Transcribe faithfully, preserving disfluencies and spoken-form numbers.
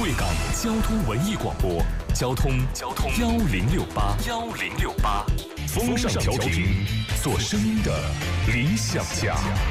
贵港交通文艺广播，交通交通幺零六八幺零六八，风尚调频，做声音的理想家。